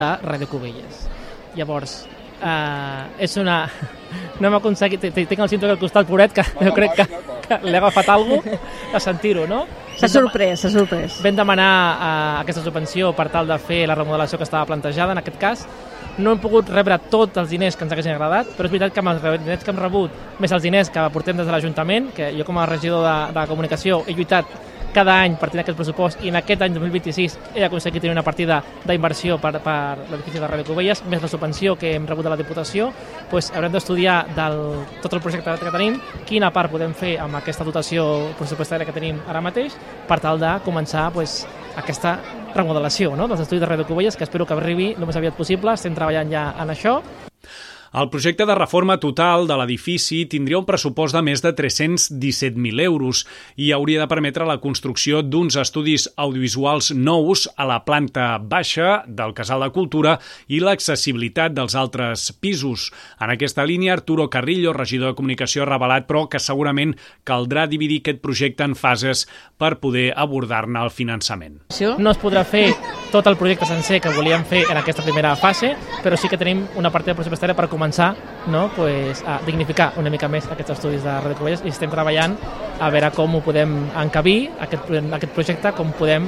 a Ràdio Cubelles. Llavors, és una... No hem aconseguit... Tinc el cinturó al costat, pobret, que jo crec que l'he agafat alguna cosa a sentir-ho, no? S'ha sorprès. Vam demanar aquesta subvenció per tal de fer la remodelació que estava plantejada, en aquest cas. No hem pogut rebre tots els diners que ens haguessin agradat, però és veritat que amb els diners que hem rebut, més els diners que aportem des de l'Ajuntament, que jo com a regidor de comunicació he lluitat cada any per tenir aquest pressupost, i en aquest any 2026 he aconseguit tenir una partida d'inversió per l'edifici de Ràdio Cubelles, més la subvenció que hem rebut de la Diputació. Doncs haurem d'estudiar tot el projecte que tenim, quina part podem fer amb aquesta dotació pressupostària que tenim ara mateix, per tal de començar aquesta remodelació, no?, dels estudis de Ràdio Cubelles, que espero que arribi el més aviat possible. Estem treballant ja en això. El projecte de reforma total de l'edifici tindria un pressupost de més de 317.000 euros i hauria de permetre la construcció d'uns estudis audiovisuals nous a la planta baixa del Casal de Cultura i l'accessibilitat dels altres pisos. En aquesta línia, Arturo Carrillo, regidor de Comunicació, ha revelat, però, que segurament caldrà dividir aquest projecte en fases per poder abordar-ne el finançament. No es podrà fer tot el projecte sencer que volíem fer en aquesta primera fase, però sí que tenim una partida pressupostària per començar, no?, a dignificar una mica més aquests estudis de Ràdio Cubelles, i estem treballant a veure com ho podem encabir, aquest projecte, com podem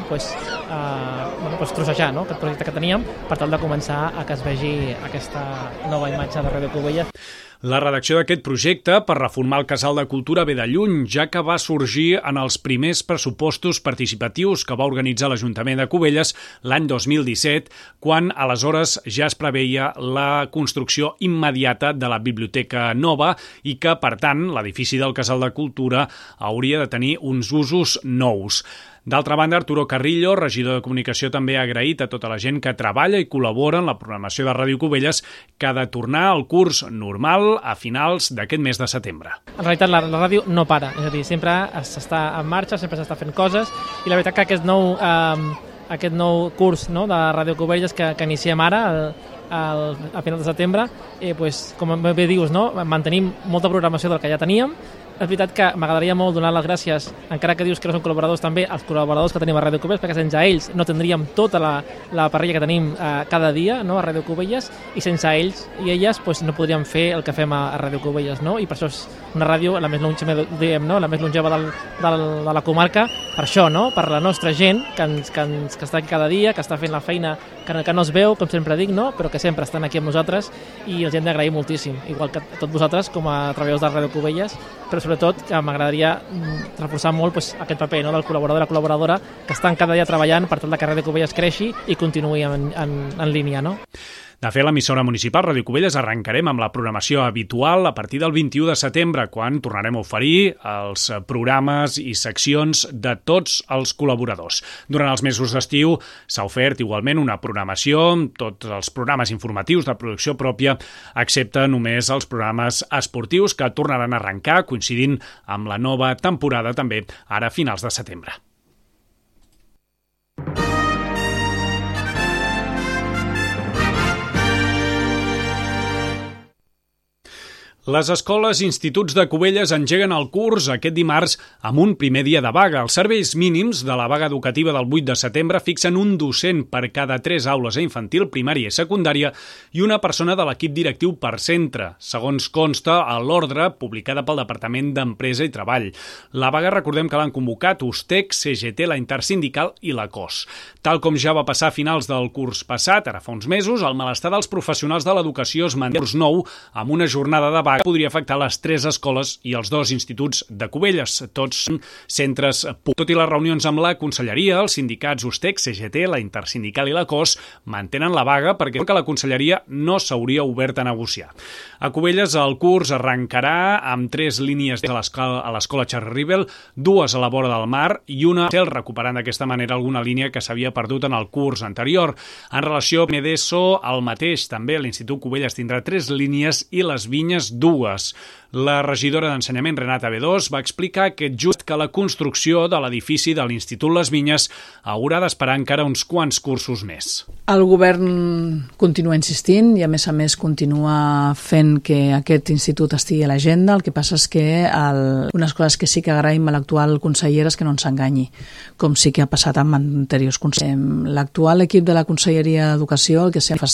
trossejar, no?, aquest projecte que teníem, per tal de començar a que es vegi aquesta nova imatge de Ràdio Cubelles. La redacció d'aquest projecte per reformar el Casal de Cultura ve de lluny, ja que va sorgir en els primers pressupostos participatius que va organitzar l'Ajuntament de Cubelles l'any 2017, quan aleshores ja es preveia la construcció immediata de la biblioteca nova i que, per tant, l'edifici del Casal de Cultura hauria de tenir uns usos nous. D'altra banda, Arturo Carrillo, regidor de Comunicació, també ha agraït a tota la gent que treballa i col·labora en la programació de Ràdio Cubelles, que ha de tornar al curs normal a finals d'aquest mes de setembre. En realitat, la ràdio no para, és a dir, sempre s'està en marxa, sempre s'està fent coses, i la veritat que aquest nou curs, no?, de Ràdio Cubelles que iniciem ara, a final de setembre, com bé dius, no?, mantenim molta programació del que ja teníem. És veritat que m'agradaria molt donar les gràcies, encara que dius que no són col·laboradors, també als col·laboradors que tenim a Ràdio Cubelles, perquè sense ells no tindríem tota la parrilla que tenim cada dia, no?, a Ràdio Cubelles, i sense ells i elles no podríem fer el que fem a Ràdio Cubelles, no? I per això és una ràdio la més longeva de la comarca, per això, no?, per la nostra gent que està aquí cada dia, que està fent la feina que no es veu, com sempre dic, no?, però que sempre estan aquí amb nosaltres, i els hem d'agrair moltíssim, igual que a tots vosaltres com a treballadors de Ràdio Cubelles, però sobretot que m'agradaria reforçar molt aquest paper, no?, del col·laborador i la col·laboradora que estan cada dia treballant per tal que Ràdio Cubelles creixi i continuï en línia, no? De fet, l'emissora municipal Ràdio Cubelles arrencarem amb la programació habitual a partir del 21 de setembre, quan tornarem a oferir els programes i seccions de tots els col·laboradors. Durant els mesos d'estiu s'ha ofert igualment una programació amb tots els programes informatius de producció pròpia, excepte només els programes esportius que tornaran a arrencar, coincidint amb la nova temporada també ara a finals de setembre. Les escoles i instituts de Cubelles engeguen el curs aquest dimarts amb un primer dia de vaga. Els serveis mínims de la vaga educativa del 8 de setembre fixen un docent per cada 3 aules a infantil, primària i secundària i una persona de l'equip directiu per centre, segons consta a l'ordre publicada pel Departament d'Empresa i Treball. La vaga, recordem que l'han convocat USTEC, CGT, la Intersindical i la COS. Tal com ja va passar a finals del curs passat, ara fa uns mesos, el malestar dels professionals de l'educació es manté curs nou amb una jornada de vaga que podria afectar les 3 escoles i els 2 instituts de Cubelles, tots centres públics. Tot i les reunions amb la Conselleria, els sindicats USTEC, CGT, la Intersindical i la COS mantenen la vaga perquè la Conselleria no s'hauria obert a negociar. A Cubelles el curs arrencarà amb 3 línies a l'escola Charles Rivel, 2 a la vora del mar i una recuperant d'aquesta manera alguna línia que s'havia perdut en el curs anterior. En relació a d'ESO, el mateix, també l'Institut Cubelles tindrà 3 línies i les Vinyes dues. La regidora d'Ensenyament, Renata Bedós, va explicar aquest just que la construcció de l'edifici de l'Institut Les Vinyes haurà d'esperar encara uns quants cursos més. El govern continua insistint i a més continua fent que aquest institut estigui a l'agenda. El que passa és que unes coses que sí que agraïm a l'actual consellera és que no ens enganyi, com sí que ha passat amb anteriors consellers. L'actual equip de la Conselleria d'Educació el que s'ha